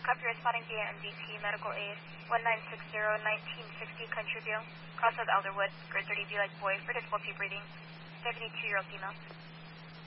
copy responding via MDT medical aid 1960-1960 Country View, Crossroads Elderwood, grade 30 B like boy for difficulty breathing, 72-year-old female.